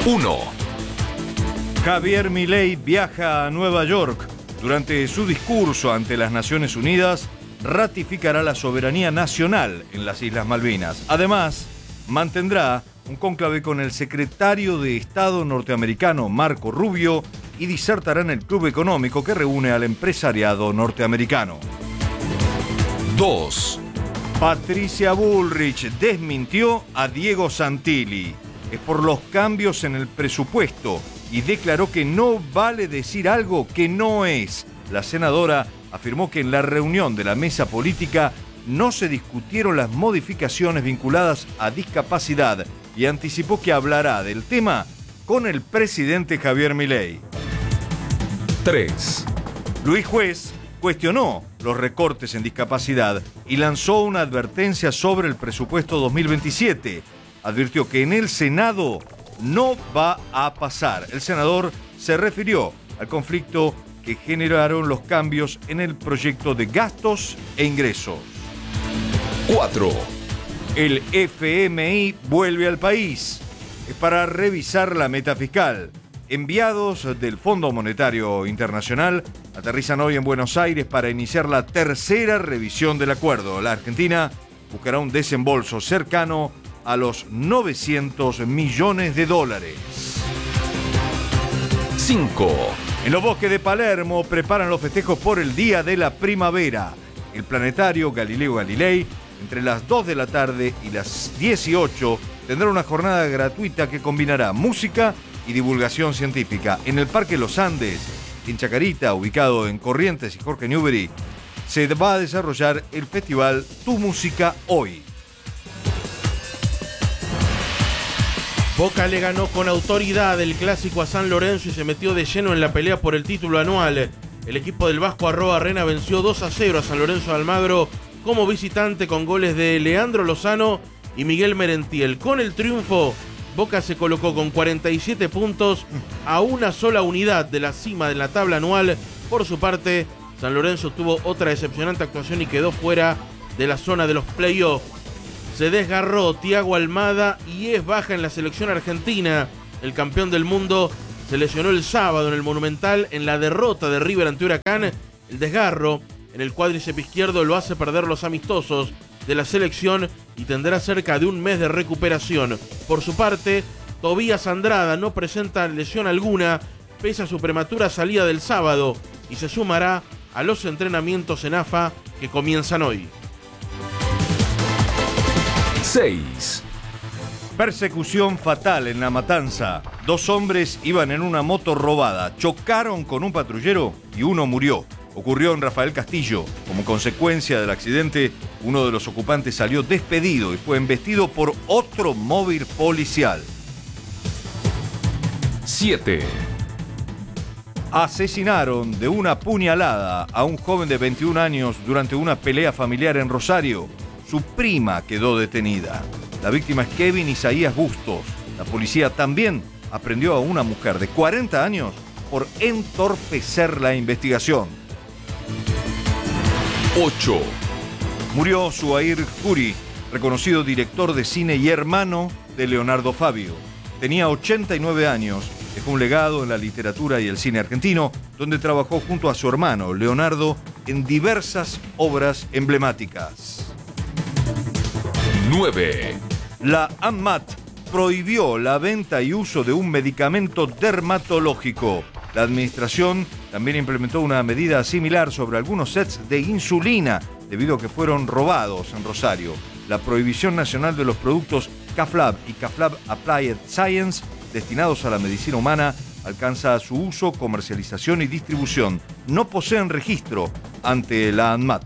1. Javier Milei viaja a Nueva York. Durante su discurso ante las Naciones Unidas, ratificará la soberanía nacional en las Islas Malvinas. Además, mantendrá un cónclave con el secretario de Estado norteamericano Marco Rubio y disertará en el club económico que reúne al empresariado norteamericano. 2. Patricia Bullrich desmintió a Diego Santilli. Es por los cambios en el presupuesto y declaró que no vale decir algo que no es. La senadora afirmó que en la reunión de la mesa política no se discutieron las modificaciones vinculadas a discapacidad y anticipó que hablará del tema con el presidente Javier Milei. 3. Luis Juez cuestionó los recortes en discapacidad y lanzó una advertencia sobre el presupuesto 2027. Advirtió que en el Senado no va a pasar. El senador se refirió al conflicto que generaron los cambios en el proyecto de gastos e ingresos. 4. El FMI vuelve al país. Es para revisar la meta fiscal. Enviados del Fondo Monetario Internacional aterrizan hoy en Buenos Aires para iniciar la tercera revisión del acuerdo. La Argentina buscará un desembolso cercano a los 900 millones de dólares. 5. En los bosques de Palermo preparan los festejos por el Día de la Primavera. El planetario Galileo Galilei, entre las 2 de la tarde y las 18, tendrá una jornada gratuita que combinará música y divulgación científica. En el Parque Los Andes, en Chacarita, ubicado en Corrientes y Jorge Newbery, se va a desarrollar el festival Tu Música Hoy. Boca le ganó con autoridad el clásico a San Lorenzo y se metió de lleno en la pelea por el título anual. El equipo del Vasco Arrobarrena venció 2-0 a San Lorenzo de Almagro como visitante con goles de Leandro Lozano y Miguel Merentiel. Con el triunfo, Boca se colocó con 47 puntos a una sola unidad de la cima de la tabla anual. Por su parte, San Lorenzo tuvo otra decepcionante actuación y quedó fuera de la zona de los playoffs. Se desgarró Thiago Almada y es baja en la selección argentina. El campeón del mundo se lesionó el sábado en el Monumental en la derrota de River ante Huracán. El desgarro en el cuádriceps izquierdo lo hace perder los amistosos de la selección y tendrá cerca de un mes de recuperación. Por su parte, Tobías Andrada no presenta lesión alguna pese a su prematura salida del sábado y se sumará a los entrenamientos en AFA que comienzan hoy. 6. Persecución fatal en La Matanza. 2 hombres iban en una moto robada, chocaron con un patrullero y uno murió. Ocurrió en Rafael Castillo. Como consecuencia del accidente, uno de los ocupantes salió despedido y fue embestido por otro móvil policial. 7. Asesinaron de una puñalada a un joven de 21 años durante una pelea familiar en Rosario. Su prima quedó detenida. La víctima es Kevin Isaías Bustos. La policía también aprendió a una mujer de 40 años por entorpecer la investigación. 8. Murió Zuhair Khoury, reconocido director de cine y hermano de Leonardo Fabio. Tenía 89 años, dejó un legado en la literatura y el cine argentino, donde trabajó junto a su hermano Leonardo en diversas obras emblemáticas. 9. La ANMAT prohibió la venta y uso de un medicamento dermatológico. La administración también implementó una medida similar sobre algunos sets de insulina debido a que fueron robados en Rosario. La prohibición nacional de los productos Caflab y Caflab Applied Science destinados a la medicina humana alcanza su uso, comercialización y distribución. No poseen registro ante la ANMAT.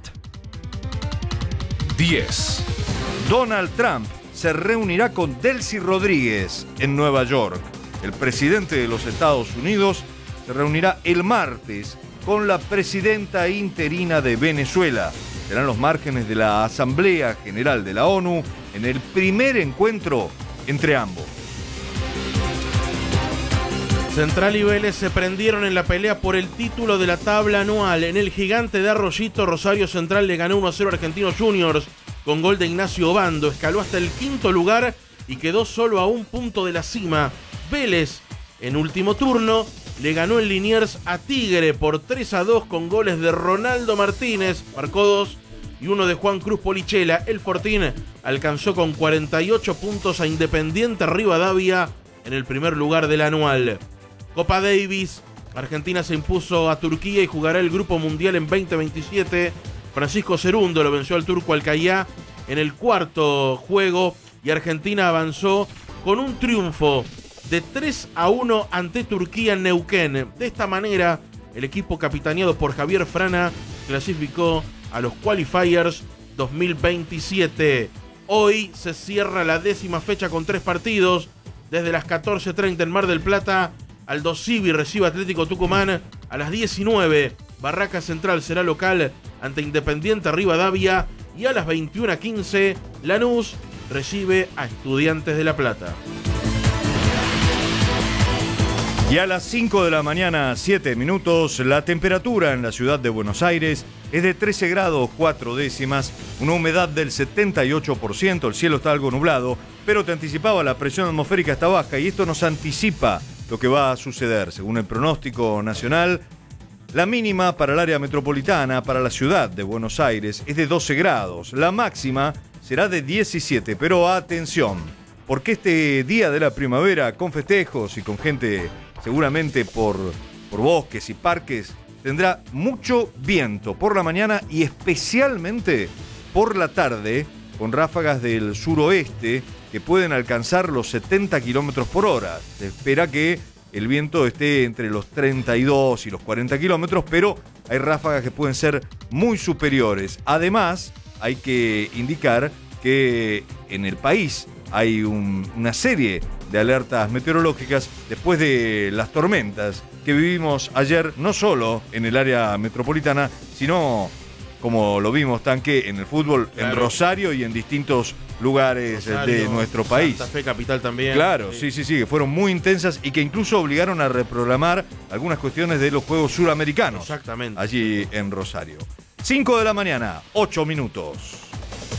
10. Donald Trump se reunirá con Delcy Rodríguez en Nueva York. El presidente de los Estados Unidos se reunirá el martes con la presidenta interina de Venezuela. Serán los márgenes de la Asamblea General de la ONU en el primer encuentro entre ambos. Central y Vélez se prendieron en la pelea por el título de la tabla anual. En el Gigante de Arroyito, Rosario Central le ganó 1-0 a Argentinos Juniors con gol de Ignacio Obando. Escaló hasta el 5º lugar y quedó solo a un punto de la cima. Vélez, en último turno, le ganó en Liniers a Tigre por 3-2 con goles de Ronaldo Martínez, marcó 2, y uno de Juan Cruz Polichela. El Fortín alcanzó con 48 puntos a Independiente Rivadavia en el primer lugar del anual. Copa Davis, Argentina se impuso a Turquía y jugará el Grupo Mundial en 2027. Francisco Cerundo lo venció al turco Alcayá en el cuarto juego y Argentina avanzó con un triunfo de 3-1 ante Turquía en Neuquén. De esta manera, el equipo capitaneado por Javier Frana clasificó a los Qualifiers 2027. Hoy se cierra la 10ª fecha con 3 partidos. Desde las 14:30 en Mar del Plata, Aldo Civi recibe Atlético Tucumán. A las 19, Barraca Central será local ante Independiente Rivadavia. Y a las 21:15, Lanús recibe a Estudiantes de La Plata. Y a las 5 de la mañana, 7 minutos, la temperatura en la ciudad de Buenos Aires es de 13 grados 4 décimas, una humedad del 78%, el cielo está algo nublado, pero te anticipaba, la presión atmosférica está baja y esto nos anticipa lo que va a suceder. Según el pronóstico nacional, la mínima para el área metropolitana, para la ciudad de Buenos Aires, es de 12 grados, la máxima será de 17, pero atención, porque este día de la primavera, con festejos y con gente seguramente por bosques y parques, tendrá mucho viento por la mañana y especialmente por la tarde, con ráfagas del suroeste que pueden alcanzar los 70 kilómetros por hora. Se espera que el viento esté entre los 32 y los 40 kilómetros, pero hay ráfagas que pueden ser muy superiores. Además, hay que indicar que en el país hay una serie de alertas meteorológicas después de las tormentas que vivimos ayer, no solo en el área metropolitana, sino, como lo vimos, Tanque, en el fútbol, claro, en Rosario y en distintos lugares de nuestro país. Santa Fe capital también. Claro, sí, que fueron muy intensas y que incluso obligaron a reprogramar algunas cuestiones de los Juegos Suramericanos. Exactamente. Allí en Rosario. 5 de la mañana, 8 minutos.